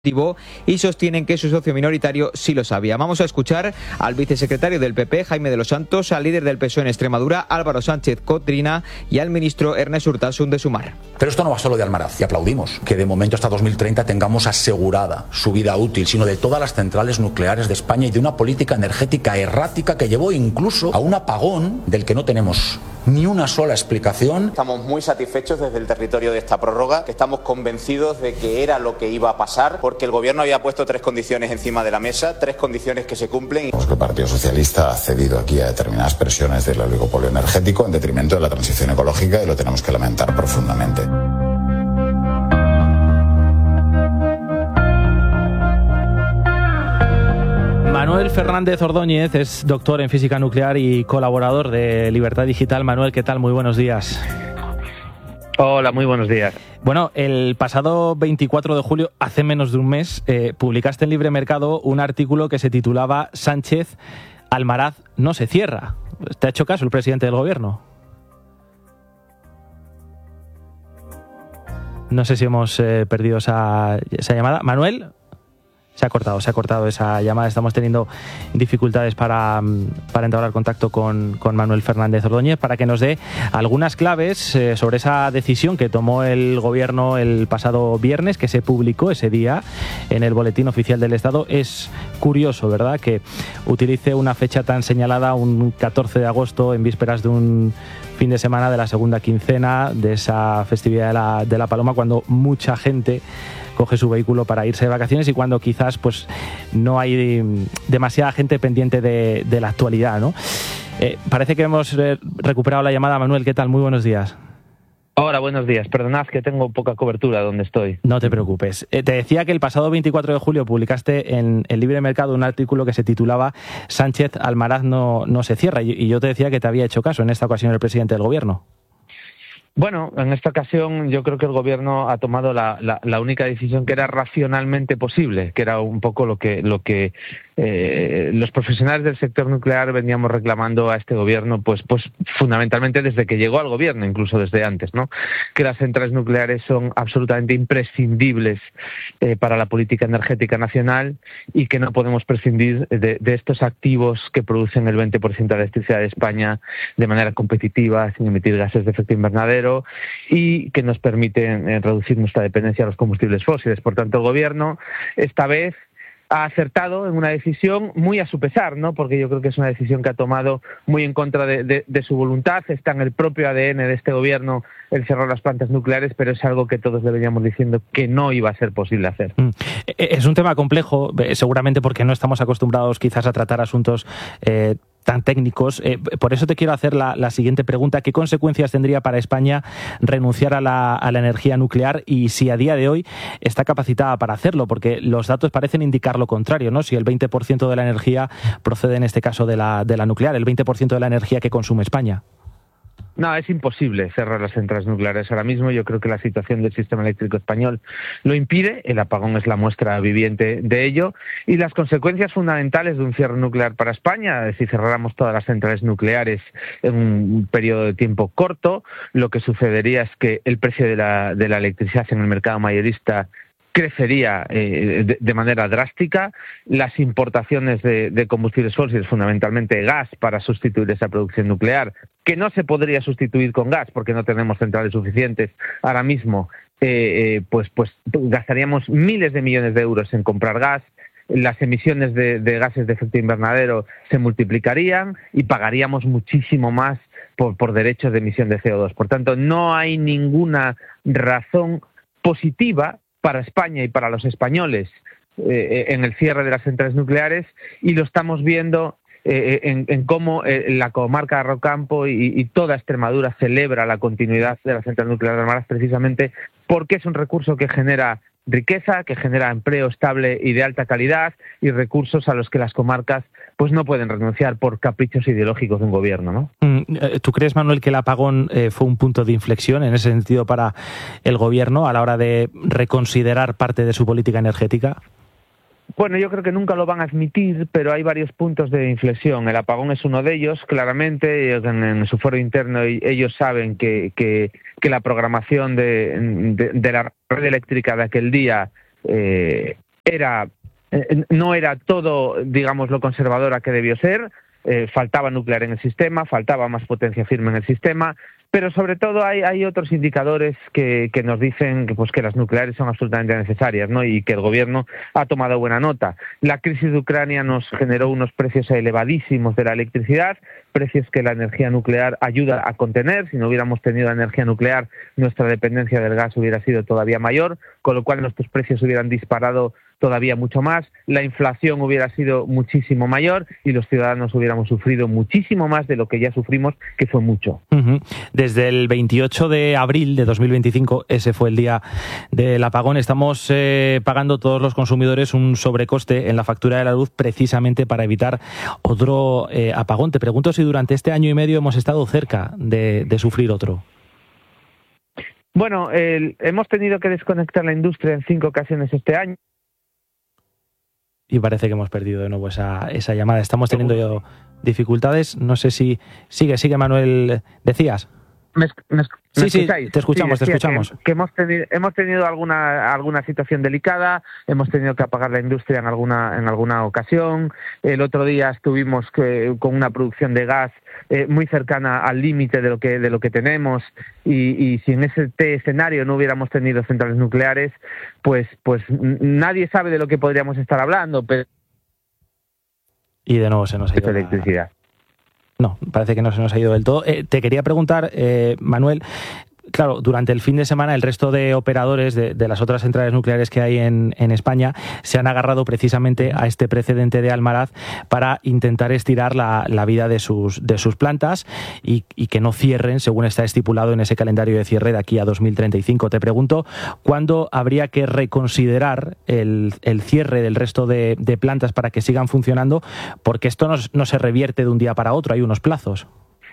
y sostienen que su socio minoritario sí lo sabía. Vamos a escuchar al vicesecretario del PP, Jaime de los Santos, al líder del PSOE en Extremadura, Álvaro Sánchez Cotrina, y al ministro Ernest Urtasun de Sumar. Pero esto no va solo de Almaraz, y aplaudimos que de momento hasta 2030 tengamos asegurada su vida útil, sino de todas las centrales nucleares de España y de una política energética errática que llevó incluso a un apagón del que no tenemos ni una sola explicación. Estamos muy satisfechos desde el territorio de esta prórroga, que estamos convencidos de que era lo que iba a pasar, porque el Gobierno había puesto 3 condiciones encima de la mesa, 3 condiciones que se cumplen. El Partido Socialista ha cedido aquí a determinadas presiones del oligopolio energético en detrimento de la transición ecológica y lo tenemos que lamentar profundamente. Manuel Fernández Ordóñez es doctor en física nuclear y colaborador de Libertad Digital. Manuel, ¿qué tal? Muy buenos días. Hola, muy buenos días. Bueno, el pasado 24 de julio, hace menos de un mes, publicaste en Libre Mercado un artículo que se titulaba Sánchez, Almaraz no se cierra. ¿Te ha hecho caso el presidente del Gobierno? No sé si hemos perdido esa llamada. Manuel, se ha cortado esa llamada. Estamos teniendo dificultades para entablar contacto con Manuel Fernández Ordóñez para que nos dé algunas claves sobre esa decisión que tomó el Gobierno el pasado viernes, que se publicó ese día en el Boletín Oficial del Estado. Es curioso, ¿verdad?, que utilice una fecha tan señalada, un 14 de agosto, en vísperas de un fin de semana de la segunda quincena de esa festividad de la Paloma, cuando mucha gente coge su vehículo para irse de vacaciones y cuando quizás pues no hay demasiada gente pendiente de la actualidad, ¿no? Parece que hemos recuperado la llamada. Manuel, ¿qué tal? Muy buenos días. Hola, buenos días. Perdonad que tengo poca cobertura donde estoy. No te preocupes. Te decía que el pasado 24 de julio publicaste en el Libre Mercado un artículo que se titulaba Sánchez, Almaraz no se cierra, y yo te decía que te había hecho caso en esta ocasión el presidente del Gobierno. Bueno, en esta ocasión yo creo que el Gobierno ha tomado la única decisión que era racionalmente posible, que era un poco lo que los profesionales del sector nuclear veníamos reclamando a este Gobierno, pues fundamentalmente desde que llegó al Gobierno, incluso desde antes, ¿no? Que las centrales nucleares son absolutamente imprescindibles para la política energética nacional y que no podemos prescindir de estos activos que producen el 20% de la electricidad de España de manera competitiva, sin emitir gases de efecto invernadero, y que nos permiten reducir nuestra dependencia a los combustibles fósiles. Por tanto, el Gobierno esta vez ha acertado en una decisión muy a su pesar, ¿no? Porque yo creo que es una decisión que ha tomado muy en contra de su voluntad. Está en el propio ADN de este Gobierno el cerrar las plantas nucleares, pero es algo que todos le veníamos diciendo que no iba a ser posible hacer. Es un tema complejo, seguramente porque no estamos acostumbrados quizás a tratar asuntos tan técnicos. Por eso te quiero hacer la siguiente pregunta. ¿Qué consecuencias tendría para España renunciar a la energía nuclear y si a día de hoy está capacitada para hacerlo? Porque los datos parecen indicar lo contrario, ¿no? Si el 20% de la energía procede en este caso de la nuclear, el 20% de la energía que consume España. No, es imposible cerrar las centrales nucleares ahora mismo. Yo creo que la situación del sistema eléctrico español lo impide. El apagón es la muestra viviente de ello. Y las consecuencias fundamentales de un cierre nuclear para España, si cerráramos todas las centrales nucleares en un periodo de tiempo corto, lo que sucedería es que el precio de la electricidad en el mercado mayorista crecería de manera drástica. Las importaciones de combustibles fósiles, fundamentalmente gas, para sustituir esa producción nuclear, que no se podría sustituir con gas porque no tenemos centrales suficientes ahora mismo, pues gastaríamos miles de millones de euros en comprar gas. Las emisiones de gases de efecto invernadero se multiplicarían y pagaríamos muchísimo más por derechos de emisión de CO2. Por tanto, no hay ninguna razón positiva para España y para los españoles en el cierre de las centrales nucleares, y lo estamos viendo en cómo la comarca de Rocampo y toda Extremadura celebra la continuidad de la central nuclear de Almaraz, precisamente porque es un recurso que genera riqueza, que genera empleo estable y de alta calidad, y recursos a los que las comarcas pues no pueden renunciar por caprichos ideológicos de un gobierno, ¿no? ¿Tú crees, Manuel, que el apagón fue un punto de inflexión en ese sentido para el gobierno a la hora de reconsiderar parte de su política energética? Bueno, yo creo que nunca lo van a admitir, pero hay varios puntos de inflexión. El apagón es uno de ellos, claramente. En su foro interno ellos saben que la programación de la red eléctrica de aquel día no era todo, digamos, lo conservadora que debió ser. Faltaba nuclear en el sistema, faltaba más potencia firme en el sistema, pero sobre todo hay otros indicadores que nos dicen que las nucleares son absolutamente necesarias, ¿no? Y que el gobierno ha tomado buena nota. La crisis de Ucrania nos generó unos precios elevadísimos de la electricidad, precios que la energía nuclear ayuda a contener. Si no hubiéramos tenido la energía nuclear, nuestra dependencia del gas hubiera sido todavía mayor, con lo cual nuestros precios hubieran disparado todavía mucho más, la inflación hubiera sido muchísimo mayor y los ciudadanos hubiéramos sufrido muchísimo más de lo que ya sufrimos, que fue mucho. Desde el 28 de abril de 2025, ese fue el día del apagón, estamos pagando todos los consumidores un sobrecoste en la factura de la luz precisamente para evitar otro apagón. Te pregunto si durante este año y medio hemos estado cerca de sufrir otro. Bueno, hemos tenido que desconectar la industria en 5 ocasiones este año. Y parece que hemos perdido de nuevo esa llamada. Estamos teniendo dificultades. No sé si... Sigue, Manuel. ¿Decías? Sí, te escuchamos, sí, te escuchamos. Que hemos tenido alguna situación delicada, hemos tenido que apagar la industria en alguna ocasión. El otro día estuvimos con una producción de gas muy cercana al límite de lo que tenemos y si en ese escenario no hubiéramos tenido centrales nucleares, pues nadie sabe de lo que podríamos estar hablando. Pero... Y de nuevo se nos ha ido electricidad. No, parece que no se nos ha ido del todo. Te quería preguntar, Manuel, claro, durante el fin de semana el resto de operadores de las otras centrales nucleares que hay en España se han agarrado precisamente a este precedente de Almaraz para intentar estirar la vida de sus plantas y que no cierren según está estipulado en ese calendario de cierre de aquí a 2035. Te pregunto, ¿cuándo habría que reconsiderar el cierre del resto de plantas para que sigan funcionando? Porque esto no se revierte de un día para otro, hay unos plazos.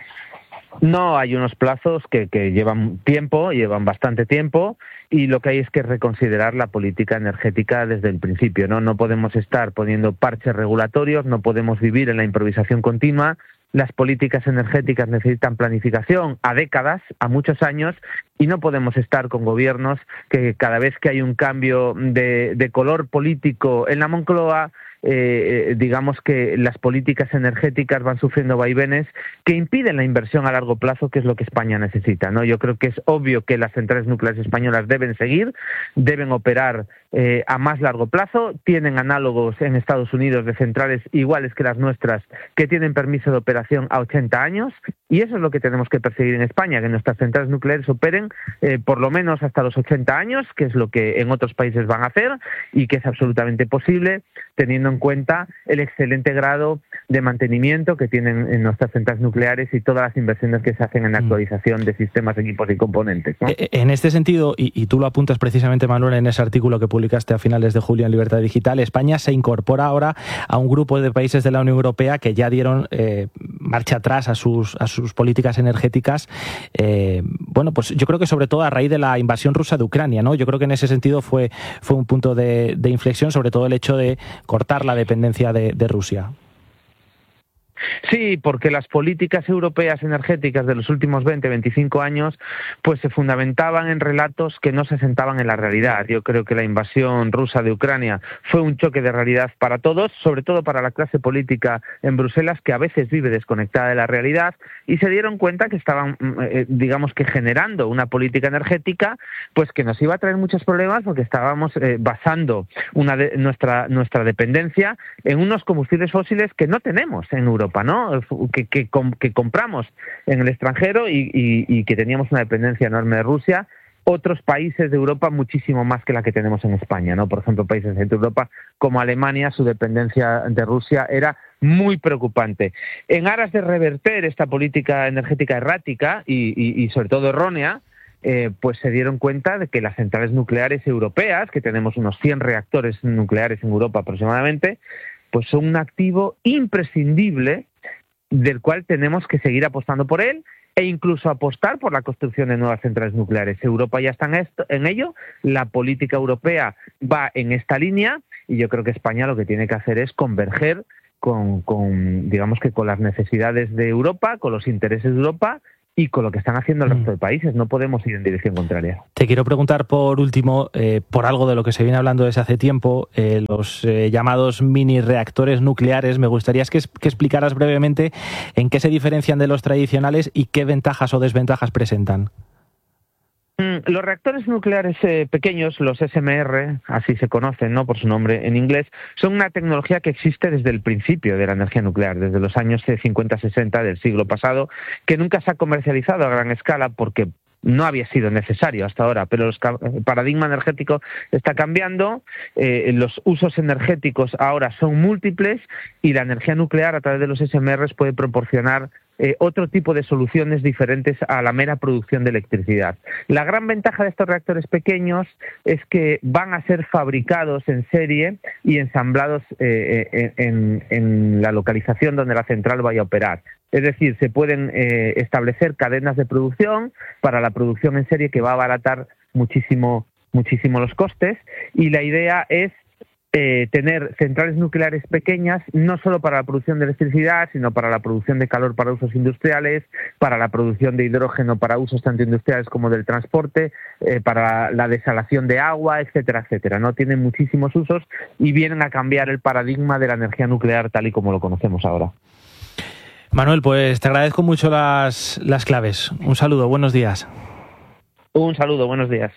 No, hay unos plazos que llevan tiempo, llevan bastante tiempo, y lo que hay es que reconsiderar la política energética desde el principio, ¿no? No podemos estar poniendo parches regulatorios, no podemos vivir en la improvisación continua. Las políticas energéticas necesitan planificación a décadas, a muchos años, y no podemos estar con gobiernos que cada vez que hay un cambio de color político en la Moncloa, digamos que las políticas energéticas van sufriendo vaivenes que impiden la inversión a largo plazo, que es lo que España necesita, ¿no? Yo creo que es obvio que las centrales nucleares españolas deben seguir, deben operar a más largo plazo, tienen análogos en Estados Unidos de centrales iguales que las nuestras que tienen permiso de operación a 80 años, y eso es lo que tenemos que perseguir en España, que nuestras centrales nucleares operen por lo menos hasta los 80 años, que es lo que en otros países van a hacer y que es absolutamente posible teniendo en cuenta el excelente grado de mantenimiento que tienen en nuestras centrales nucleares y todas las inversiones que se hacen en actualización de sistemas, equipos y componentes, ¿no? En este sentido, y tú lo apuntas precisamente, Manuel, en ese artículo que publicaste a finales de julio en Libertad Digital, España se incorpora ahora a un grupo de países de la Unión Europea que ya dieron marcha atrás a sus políticas energéticas. Bueno, pues yo creo que sobre todo a raíz de la invasión rusa de Ucrania, ¿no? Yo creo que en ese sentido fue un punto de inflexión, sobre todo el hecho de cortar la dependencia de Rusia. Sí, porque las políticas europeas energéticas de los últimos 20-25 años pues se fundamentaban en relatos que no se sentaban en la realidad. Yo creo que la invasión rusa de Ucrania fue un choque de realidad para todos, sobre todo para la clase política en Bruselas, que a veces vive desconectada de la realidad, y se dieron cuenta que estaban, digamos que generando una política energética pues que nos iba a traer muchos problemas, porque estábamos basando nuestra dependencia en unos combustibles fósiles que no tenemos en Europa, ¿no? Que compramos en el extranjero y que teníamos una dependencia enorme de Rusia. Otros países de Europa muchísimo más que la que tenemos en España, ¿no? Por ejemplo, países de Europa como Alemania, su dependencia de Rusia era muy preocupante. En aras de reverter esta política energética errática y sobre todo errónea, pues se dieron cuenta de que las centrales nucleares europeas, que tenemos unos 100 reactores nucleares en Europa aproximadamente, pues son un activo imprescindible del cual tenemos que seguir apostando por él e incluso apostar por la construcción de nuevas centrales nucleares. Europa ya está en ello, la política europea va en esta línea y yo creo que España lo que tiene que hacer es converger con digamos que con las necesidades de Europa, con los intereses de Europa y con lo que están haciendo el resto de países. No podemos ir en dirección contraria. Te quiero preguntar por último, por algo de lo que se viene hablando desde hace tiempo, los llamados mini reactores nucleares. Me gustaría que explicaras brevemente en qué se diferencian de los tradicionales y qué ventajas o desventajas presentan. Los reactores nucleares pequeños, los SMR, así se conocen, ¿no?, por su nombre en inglés, son una tecnología que existe desde el principio de la energía nuclear, desde los años 50-60 del siglo pasado, que nunca se ha comercializado a gran escala porque no había sido necesario hasta ahora, pero el paradigma energético está cambiando, los usos energéticos ahora son múltiples y la energía nuclear a través de los SMRs puede proporcionar otro tipo de soluciones diferentes a la mera producción de electricidad. La gran ventaja de estos reactores pequeños es que van a ser fabricados en serie y ensamblados en la localización donde la central vaya a operar. Es decir, se pueden establecer cadenas de producción para la producción en serie que va a abaratar muchísimo los costes, y la idea es tener centrales nucleares pequeñas no solo para la producción de electricidad, sino para la producción de calor para usos industriales, para la producción de hidrógeno para usos tanto industriales como del transporte, para la desalación de agua, etcétera, etcétera. No tienen muchísimos usos y vienen a cambiar el paradigma de la energía nuclear tal y como lo conocemos ahora. Manuel, pues te agradezco mucho las claves. Un saludo, buenos días. Un saludo, buenos días.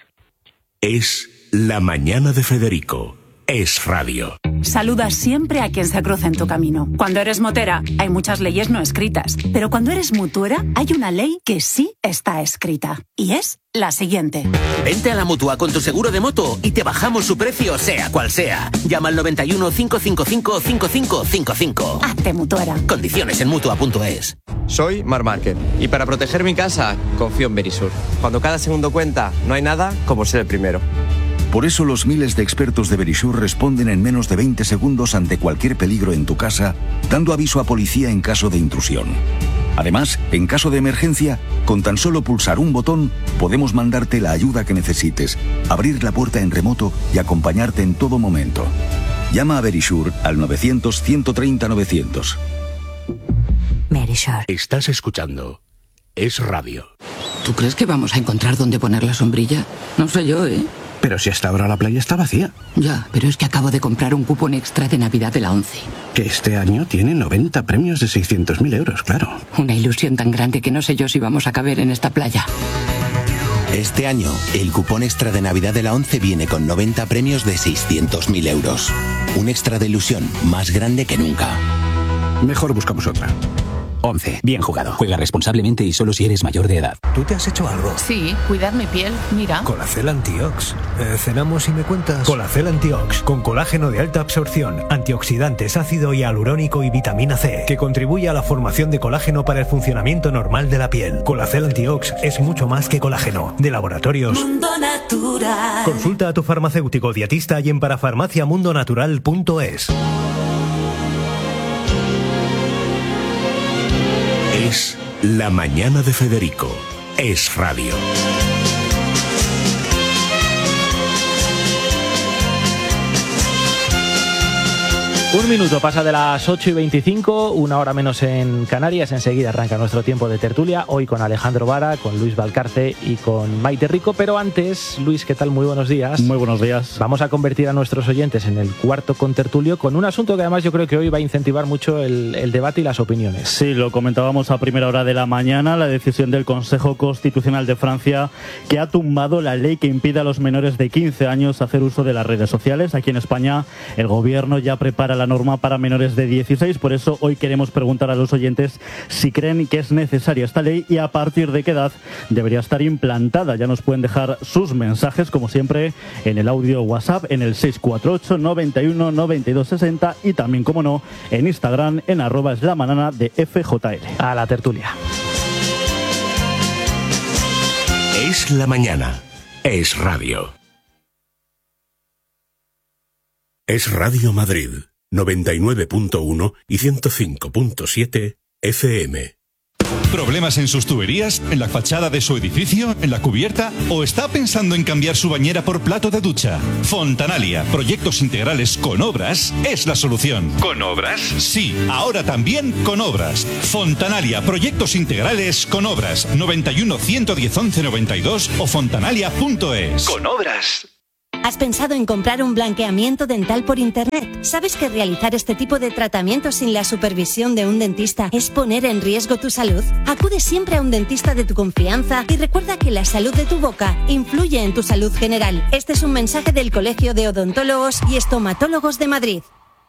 Es La Mañana de Federico. Es radio. Saluda siempre a quien se cruza en tu camino. Cuando eres motera, hay muchas leyes no escritas. Pero cuando eres mutuera, hay una ley que sí está escrita. Y es la siguiente. Vente a la Mutua con tu seguro de moto y te bajamos su precio, sea cual sea. Llama al 91 555 5555. Hazte mutuera. Condiciones en Mutua.es. Soy Marc Márquez y para proteger mi casa confío en Verisur. Cuando cada segundo cuenta, no hay nada como ser el primero. Por eso los miles de expertos de Verisur responden en menos de 20 segundos ante cualquier peligro en tu casa, dando aviso a policía en caso de intrusión. Además, en caso de emergencia, con tan solo pulsar un botón, podemos mandarte la ayuda que necesites, abrir la puerta en remoto y acompañarte en todo momento. Llama a Verisur al 900-130-900. Verisur. Estás escuchando Es Radio. ¿Tú crees que vamos a encontrar dónde poner la sombrilla? No sé yo, ¿eh? Pero si hasta ahora la playa está vacía. Ya, pero es que acabo de comprar un cupón extra de Navidad de la ONCE. Que este año tiene 90 premios de 600.000 euros, claro. Una ilusión tan grande que no sé yo si vamos a caber en esta playa. Este año, el cupón extra de Navidad de la ONCE viene con 90 premios de 600.000 euros. Un extra de ilusión más grande que nunca. Mejor buscamos otra. ONCE. Bien jugado. Juega responsablemente y solo si eres mayor de edad. ¿Tú te has hecho algo? Sí, cuidar mi piel. Mira. Colacel Antiox. ¿Cenamos y me cuentas? Colacel Antiox, con colágeno de alta absorción, antioxidantes, ácido hialurónico y vitamina C, que contribuye a la formación de colágeno para el funcionamiento normal de la piel. Colacel Antiox es mucho más que colágeno. De Laboratorios Mundo Natural. Consulta a tu farmacéutico dietista y en parafarmaciamundonatural.es. Es La Mañana de Federico. Es radio. Un minuto pasa de las 8:25, una hora menos en Canarias. Enseguida arranca nuestro tiempo de tertulia, hoy con Alejandro Vara, con Luis Valcarce y con Maite Rico. Pero antes, Luis, ¿qué tal? Muy buenos días. Muy buenos días. Vamos a convertir a nuestros oyentes en el cuarto contertulio con un asunto que además yo creo que hoy va a incentivar mucho el debate y las opiniones. Sí, lo comentábamos a primera hora de la mañana, la decisión del Consejo Constitucional de Francia que ha tumbado la ley que impide a los menores de 15 años hacer uso de las redes sociales. Aquí en España el gobierno ya prepara la norma para menores de 16, por eso hoy queremos preguntar a los oyentes si creen que es necesaria esta ley y a partir de qué edad debería estar implantada. Ya nos pueden dejar sus mensajes, como siempre, en el audio WhatsApp en el 648 91 92 60 y también, como no, en Instagram en @eslamanana de FJL. A la tertulia. Es la mañana. Es radio. Es Radio Madrid. 99.1 y 105.7 FM. ¿Problemas en sus tuberías? ¿En la fachada de su edificio? ¿En la cubierta? ¿O está pensando en cambiar su bañera por plato de ducha? Fontanalia, proyectos integrales con obras, es la solución. ¿Con obras? Sí, ahora también con obras. Fontanalia, proyectos integrales con obras. 91 110 11 92 o fontanalia.es. Con obras. ¿Has pensado en comprar un blanqueamiento dental por internet? ¿Sabes que realizar este tipo de tratamientos sin la supervisión de un dentista es poner en riesgo tu salud? Acude siempre a un dentista de tu confianza y recuerda que la salud de tu boca influye en tu salud general. Este es un mensaje del Colegio de Odontólogos y Estomatólogos de Madrid.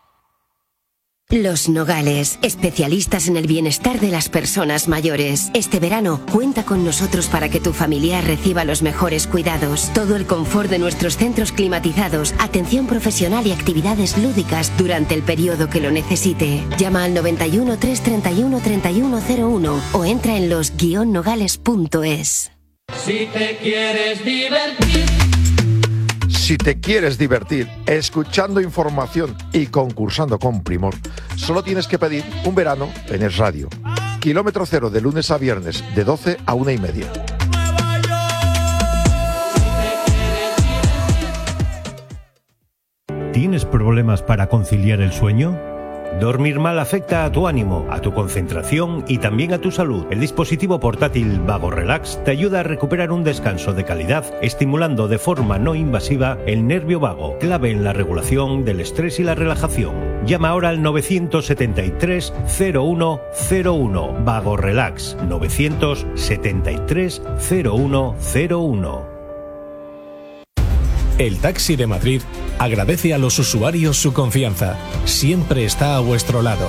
Los Nogales, especialistas en el bienestar de las personas mayores. Este verano, cuenta con nosotros para que tu familiar reciba los mejores cuidados. Todo el confort de nuestros centros climatizados, atención profesional y actividades lúdicas durante el periodo que lo necesite. Llama al 91 331 3101 o entra en los-nogales.es. Si te quieres divertir. Si te quieres divertir escuchando información y concursando con Primor, solo tienes que pedir un verano en Es Radio. Kilómetro cero de lunes a viernes, de 12 a 1:30. ¿Tienes problemas para conciliar el sueño? Dormir mal afecta a tu ánimo, a tu concentración y también a tu salud. El dispositivo portátil Vago Relax te ayuda a recuperar un descanso de calidad, estimulando de forma no invasiva el nervio vago, clave en la regulación del estrés y la relajación. Llama ahora al 973 0101. Vago Relax 973 0101. El Taxi de Madrid agradece a los usuarios su confianza. Siempre está a vuestro lado.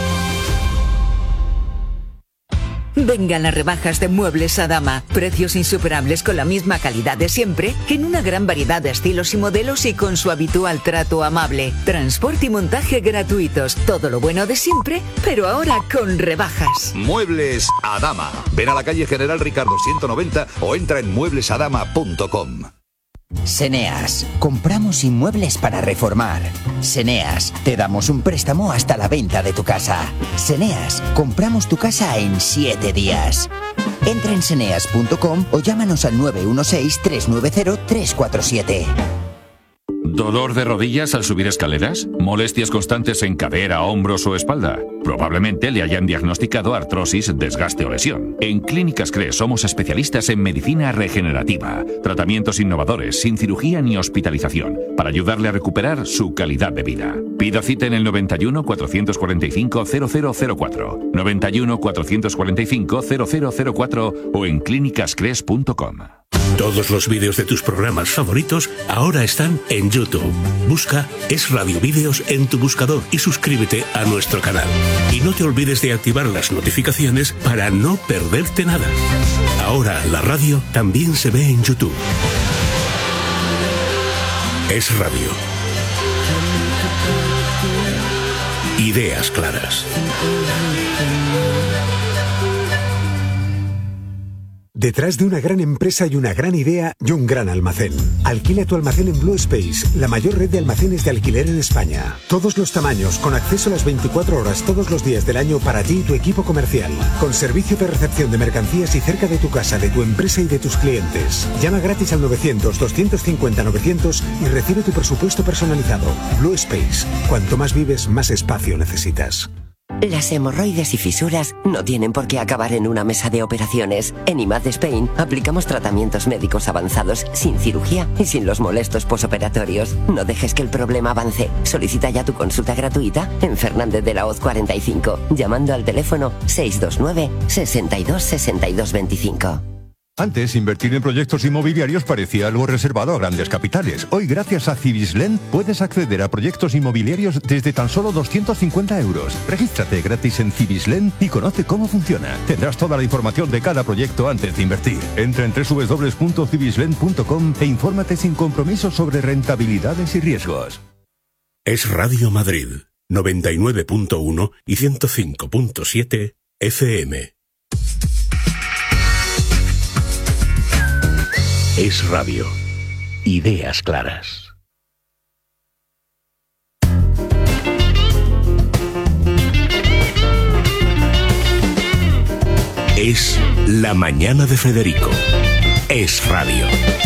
Vengan las rebajas de Muebles Adama. Precios insuperables con la misma calidad de siempre, en una gran variedad de estilos y modelos y con su habitual trato amable. Transporte y montaje gratuitos. Todo lo bueno de siempre, pero ahora con rebajas. Muebles Adama. Ven a la calle General Ricardo 190 o entra en mueblesadama.com. Seneas, compramos inmuebles para reformar. Seneas, te damos un préstamo hasta la venta de tu casa. Seneas, compramos tu casa en 7 días. Entra en seneas.com o llámanos al 916-390-347. ¿Dolor de rodillas al subir escaleras? ¿Molestias constantes en cadera, hombros o espalda? Probablemente le hayan diagnosticado artrosis, desgaste o lesión. En Clínicas CRE somos especialistas en medicina regenerativa, tratamientos innovadores, sin cirugía ni hospitalización, para ayudarle a recuperar su calidad de vida. Pida cita en el 91 445 0004, 91 445 0004 o en clínicascres.com. Todos los vídeos de tus programas favoritos ahora están en YouTube. Busca Es Radio Vídeos en tu buscador y suscríbete a nuestro canal. Y no te olvides de activar las notificaciones para no perderte nada. Ahora la radio también se ve en YouTube. Es Radio. Ideas claras. Detrás de una gran empresa y una gran idea y un gran almacén. Alquila tu almacén en Blue Space, la mayor red de almacenes de alquiler en España. Todos los tamaños, con acceso a las 24 horas todos los días del año para ti y tu equipo comercial. Con servicio de recepción de mercancías y cerca de tu casa, de tu empresa y de tus clientes. Llama gratis al 900-250-900 y recibe tu presupuesto personalizado. Blue Space. Cuanto más vives, más espacio necesitas. Las hemorroides y fisuras no tienen por qué acabar en una mesa de operaciones. En IMAD Spain aplicamos tratamientos médicos avanzados sin cirugía y sin los molestos posoperatorios. No dejes que el problema avance. Solicita ya tu consulta gratuita en Fernández de la Hoz 45, llamando al teléfono 629 62 62 25. Antes, invertir en proyectos inmobiliarios parecía algo reservado a grandes capitales. Hoy, gracias a Cibislen, puedes acceder a proyectos inmobiliarios desde tan solo 250 euros. Regístrate gratis en Cibislen y conoce cómo funciona. Tendrás toda la información de cada proyecto antes de invertir. Entra en www.cibislen.com e infórmate sin compromiso sobre rentabilidades y riesgos. Es Radio Madrid, 99.1 y 105.7 FM. Es Radio. Ideas claras. Es La Mañana de Federico. Es Radio.